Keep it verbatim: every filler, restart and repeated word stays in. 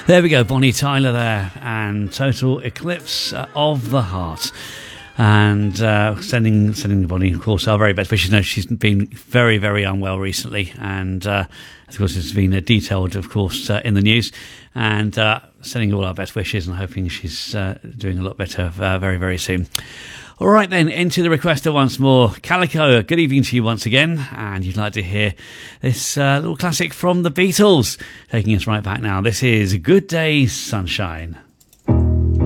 There we go, Bonnie Tyler there, and Total Eclipse uh, of the Heart. And uh, sending sending Bonnie, of course, our very best wishes. No, she's been very, very unwell recently, and uh, of course, it's been uh, detailed, of course, uh, in the news. And uh, sending all our best wishes and hoping she's uh, doing a lot better uh, very, very soon. All right, then, into the requester once more. Calico, good evening to you once again. And you'd like to hear this uh, little classic from the Beatles, taking us right back now. This is Good Day, Sunshine.